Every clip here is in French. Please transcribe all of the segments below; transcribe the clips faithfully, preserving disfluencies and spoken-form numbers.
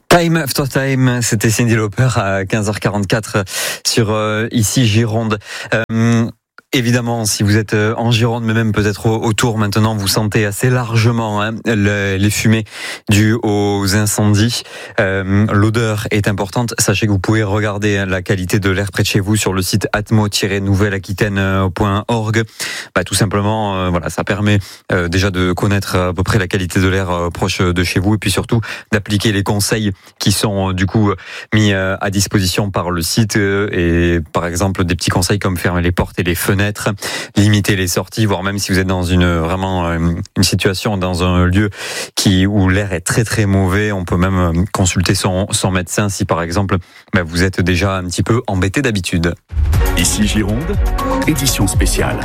Time After Time, c'était Cyndi Lauper à quinze heures quarante-quatre sur euh, ici Gironde. Euh, Évidemment, si vous êtes en Gironde, mais même peut-être autour maintenant, vous sentez assez largement hein, le, les fumées dues aux incendies. Euh, l'odeur est importante. Sachez que vous pouvez regarder la qualité de l'air près de chez vous sur le site atmo tiret nouvelle aquitaine point org. Bah, tout simplement, euh, voilà, ça permet euh, déjà de connaître à peu près la qualité de l'air euh, proche de chez vous, et puis surtout d'appliquer les conseils qui sont euh, du coup mis euh, à disposition par le site. Euh, et par exemple, des petits conseils comme fermer les portes et les fenêtres, limiter les sorties, voire même si vous êtes dans une vraiment une situation dans un lieu qui où l'air est très très mauvais, on peut même consulter son son médecin si par exemple bah, vous êtes déjà un petit peu embêté d'habitude. Ici Gironde, édition spéciale.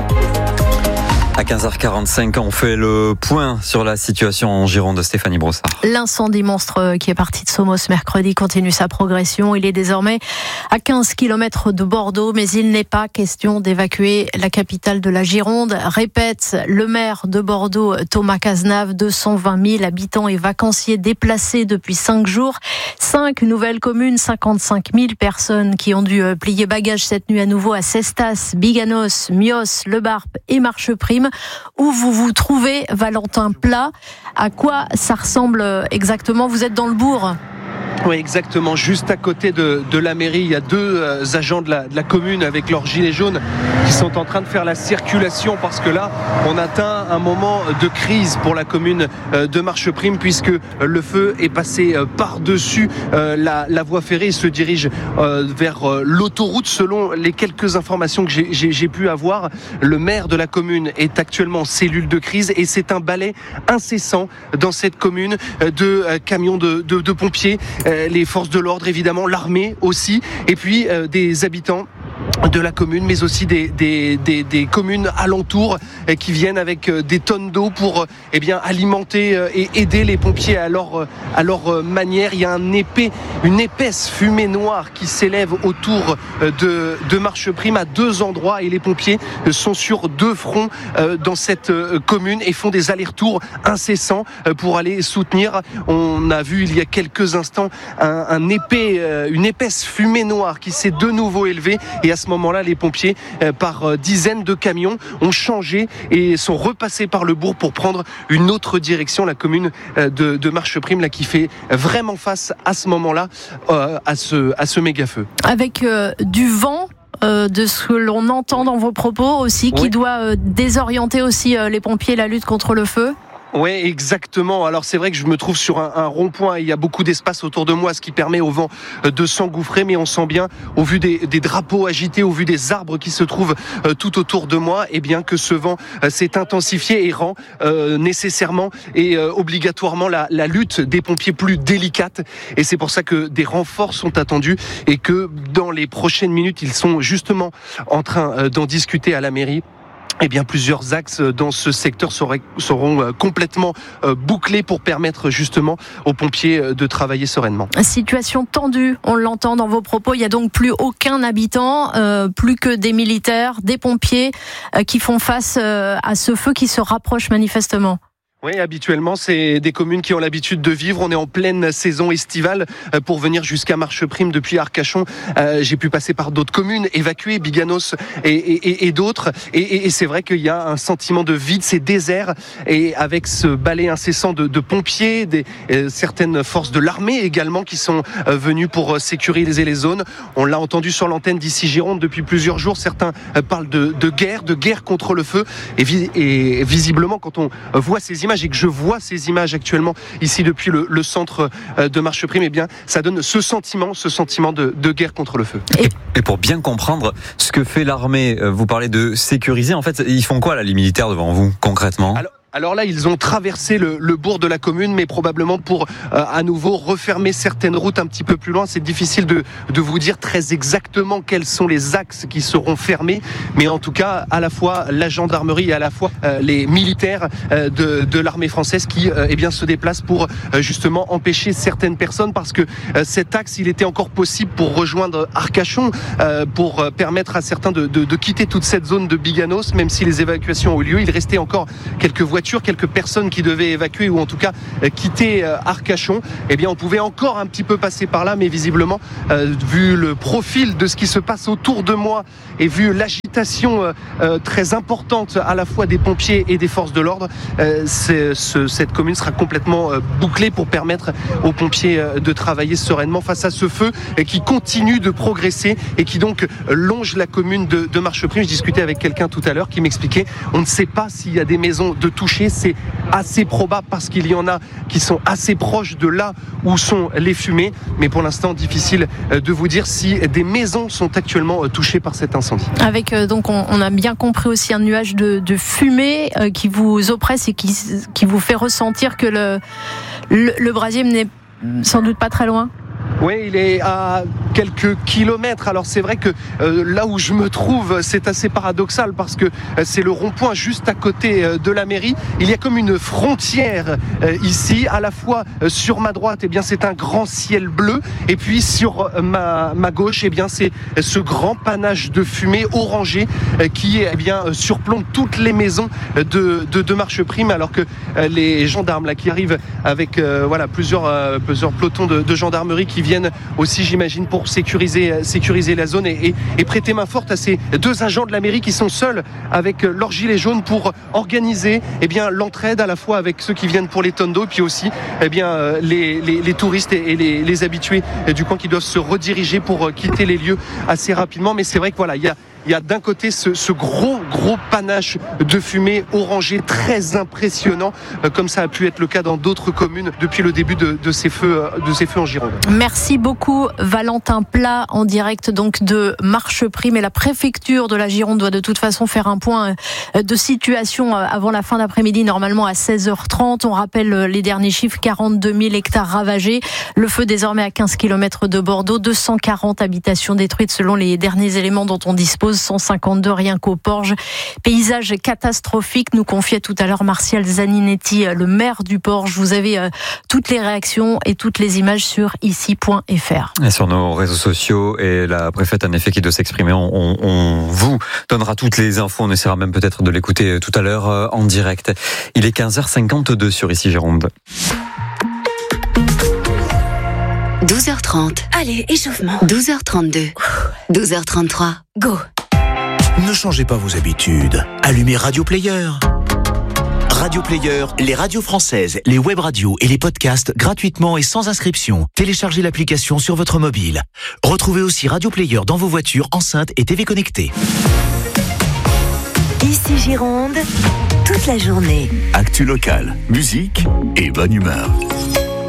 À quinze heures quarante-cinq, on fait le point sur la situation en Gironde de Stéphanie Brossard. L'incendie monstre qui est parti de Somos mercredi continue sa progression. Il est désormais à quinze kilomètres de Bordeaux, mais il n'est pas question d'évacuer la capitale de la Gironde. Répète le maire de Bordeaux, Thomas Cazenave. deux cent vingt mille habitants et vacanciers déplacés depuis cinq jours. Cinq nouvelles communes, cinquante-cinq mille personnes qui ont dû plier bagages cette nuit à nouveau à Cestas, Biganos, Mios, Le Barp et Marcheprime. Où vous vous trouvez, Valentin Plat? À quoi ça ressemble exactement? Vous êtes dans le bourg? Oui, exactement. Juste à côté de, de la mairie, il y a deux euh, agents de la, de la commune avec leurs gilets jaunes qui sont en train de faire la circulation parce que là, on atteint un moment de crise pour la commune euh, de Marcheprime puisque le feu est passé euh, par-dessus euh, la, la voie ferrée et se dirige euh, vers euh, l'autoroute. Selon les quelques informations que j'ai, j'ai, j'ai pu avoir, le maire de la commune est actuellement en cellule de crise et c'est un balai incessant dans cette commune euh, de euh, camions de, de, de pompiers. Les forces de l'ordre évidemment, l'armée aussi, et puis euh, des habitants de la commune, mais aussi des, des, des, des communes alentours euh, qui viennent avec euh, des tonnes d'eau pour euh, eh bien, alimenter euh, et aider les pompiers à leur, euh, à leur euh, manière. Il y a un épais, une épaisse fumée noire qui s'élève autour euh, de, de Marcheprime à deux endroits et les pompiers euh, sont sur deux fronts euh, dans cette euh, commune et font des allers-retours incessants euh, pour aller soutenir. On a vu il y a quelques instants un, un épais, euh, une épaisse fumée noire qui s'est de nouveau élevée. Et à ce moment-là, les pompiers, euh, par euh, dizaines de camions, ont changé et sont repassés par le bourg pour prendre une autre direction. La commune euh, de, de Marcheprime, là, qui fait vraiment face à ce moment-là euh, à ce, à ce méga-feu. Avec euh, du vent euh, de ce que l'on entend dans vos propos aussi, qui oui. doit euh, désorienter aussi euh, les pompiers, la lutte contre le feu. Oui, exactement. Alors c'est vrai que je me trouve sur un, un rond-point. Il y a beaucoup d'espace autour de moi, ce qui permet au vent de s'engouffrer. Mais on sent bien, au vu des, des drapeaux agités, au vu des arbres qui se trouvent euh, tout autour de moi, eh bien que ce vent euh, s'est intensifié et rend euh, nécessairement et euh, obligatoirement la, la lutte des pompiers plus délicate. Et c'est pour ça que des renforts sont attendus et que dans les prochaines minutes, ils sont justement en train euh, d'en discuter à la mairie. Eh bien, plusieurs axes dans ce secteur seraient, seront complètement bouclés pour permettre justement aux pompiers de travailler sereinement. Situation tendue, on l'entend dans vos propos. Il n'y a donc plus aucun habitant, euh, plus que des militaires, des pompiers euh, qui font face euh, à ce feu qui se rapproche manifestement. Oui, habituellement, c'est des communes qui ont l'habitude de vivre. On est en pleine saison estivale pour venir jusqu'à Marcheprime depuis Arcachon. Euh, j'ai pu passer par d'autres communes, évacuées, Biganos et, et, et d'autres. Et, et, et c'est vrai qu'il y a un sentiment de vide, c'est désert. Et avec ce balai incessant de, de pompiers, des, euh, certaines forces de l'armée également qui sont euh, venues pour sécuriser les zones. On l'a entendu sur l'antenne d'ici Gironde depuis plusieurs jours. Certains euh, parlent de, de guerre, de guerre contre le feu. Et, vi- et visiblement, quand on voit ces images, et que je vois ces images actuellement ici depuis le, le centre de Marcheprime, eh bien, ça donne ce sentiment, ce sentiment de, de guerre contre le feu. Et, et pour bien comprendre ce que fait l'armée, vous parlez de sécuriser, en fait, ils font quoi là, les militaires devant vous, concrètement ? Alors, Alors là, ils ont traversé le, le bourg de la commune, mais probablement pour euh, à nouveau refermer certaines routes un petit peu plus loin. C'est difficile de, de vous dire très exactement quels sont les axes qui seront fermés, mais en tout cas, à la fois la gendarmerie et à la fois euh, les militaires euh, de, de l'armée française qui euh, eh bien, se déplacent pour euh, justement empêcher certaines personnes, parce que euh, cet axe, il était encore possible pour rejoindre Arcachon, euh, pour euh, permettre à certains de, de, de quitter toute cette zone de Biganos, même si les évacuations ont eu lieu. Il restait encore quelques voitures voitures, quelques personnes qui devaient évacuer ou en tout cas quitter Arcachon. Eh bien, on pouvait encore un petit peu passer par là, mais visiblement, euh, vu le profil de ce qui se passe autour de moi et vu l'agitation euh, très importante à la fois des pompiers et des forces de l'ordre, euh, c'est, ce, cette commune sera complètement euh, bouclée pour permettre aux pompiers euh, de travailler sereinement face à ce feu euh, qui continue de progresser et qui donc euh, longe la commune de, de Marcheprime. Je discutais avec quelqu'un tout à l'heure qui m'expliquait, on ne sait pas s'il y a des maisons de touchées, c'est assez probable parce qu'il y en a qui sont assez proches de là où sont les fumées, mais pour l'instant difficile de vous dire si des maisons sont actuellement touchées par cet incendie. Avec euh, donc on, on a bien compris aussi un nuage de, de fumée euh, qui vous oppresse et qui, qui vous fait ressentir que le, le, le brasier n'est sans doute pas très loin. Oui, il est à quelques kilomètres. Alors c'est vrai que euh, là où je me trouve, c'est assez paradoxal parce que euh, c'est le rond-point juste à côté euh, de la mairie. Il y a comme une frontière euh, ici, à la fois euh, sur ma droite, eh bien c'est un grand ciel bleu, et puis sur euh, ma, ma gauche, eh bien c'est ce grand panache de fumée orangée euh, qui eh bien euh, surplombe toutes les maisons de, de, de Marcheprime, alors que euh, les gendarmes là qui arrivent avec euh, voilà plusieurs euh, plusieurs pelotons de, de gendarmerie qui viennent aussi, j'imagine, pour sécuriser, sécuriser la zone et, et, et prêter main forte à ces deux agents de la mairie qui sont seuls avec leurs gilets jaunes pour organiser eh bien, l'entraide à la fois avec ceux qui viennent pour les tonnes d'eau et puis aussi eh bien, les, les, les touristes et les, les habitués du coin qui doivent se rediriger pour quitter les lieux assez rapidement. Mais c'est vrai que voilà, il y a Il y a d'un côté ce, ce gros, gros panache de fumée orangée très impressionnant, euh, comme ça a pu être le cas dans d'autres communes depuis le début de, de, ces, feux, de ces feux en Gironde. Merci beaucoup Valentin Plat, en direct donc de Marcheprime. Et la préfecture de la Gironde doit de toute façon faire un point de situation avant la fin d'après-midi, normalement à seize heures trente. On rappelle les derniers chiffres, quarante-deux mille hectares ravagés. Le feu désormais à quinze kilomètres de Bordeaux, deux cent quarante habitations détruites selon les derniers éléments dont on dispose. cent cinquante-deux rien qu'au Porge. Paysage catastrophique, nous confiait tout à l'heure Martial Zaninetti, le maire du Porge. Vous avez euh, toutes les réactions et toutes les images sur ici point f r. Et sur nos réseaux sociaux, et la préfète en effet qui doit s'exprimer, on, on, on vous donnera toutes les infos, on essaiera même peut-être de l'écouter tout à l'heure euh, en direct. Il est quinze heures cinquante-deux sur Ici Gironde. douze heures trente. Allez, échauffement. douze heures trente-deux. douze heures trente-trois. Go. Ne changez pas vos habitudes. Allumez Radio Player. Radio Player, les radios françaises, les web radios et les podcasts gratuitement et sans inscription. Téléchargez l'application sur votre mobile. Retrouvez aussi Radio Player dans vos voitures, enceintes et T V connectées. Ici Gironde, toute la journée. Actu locale, musique et bonne humeur.